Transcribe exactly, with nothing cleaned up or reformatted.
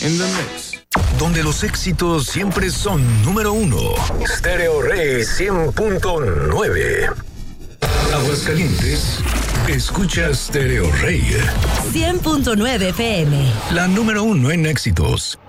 in the mix. Donde los éxitos siempre son número uno. Stereo Rey cien punto nueve. Aguascalientes, escucha Stereo Rey cien punto nueve F M. La número uno en éxitos.